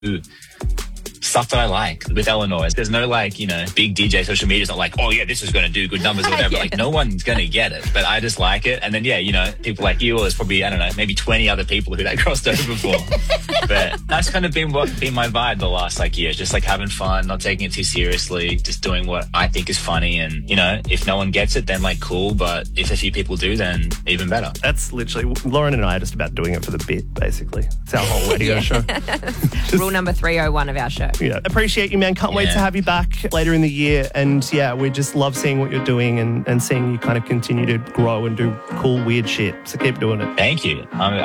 stuff that I like with Eleanor. There's no big DJ social media. It's not like, oh yeah, this is going to do good numbers or whatever. Yeah. Like no one's going to get it, but I just like it. And then, people like you, or there's probably, I don't know, maybe 20 other people who that crossed over for. But that's kind of been my vibe the last year. Just having fun, not taking it too seriously, just doing what I think is funny. And, if no one gets it, then cool. But if a few people do, then even better. That's literally, Lauren and I are just about doing it for the bit, basically. It's our whole radio show. Rule number 301 of our show. Yeah. Appreciate you, man. Can't wait to have you back later in the year. And we just love seeing what you're doing and seeing you kind of continue to grow and do cool, weird shit. So keep doing it. Thank you.